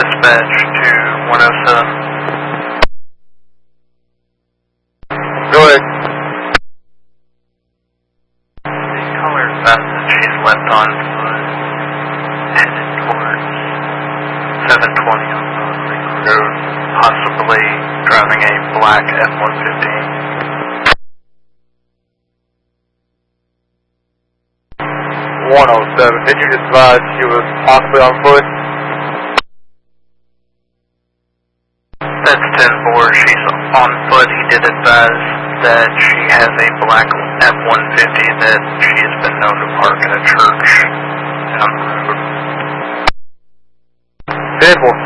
dispatch to 107. Go ahead. The colored vest that she's left on foot headed towards 720 on the Ring Road, possibly driving a black F-150. 107. Did you just advise she was possibly on foot? That's 10-4. She's on foot. He did advise that she has a black F-150 that she has been known to park in a church down the road. 10-4.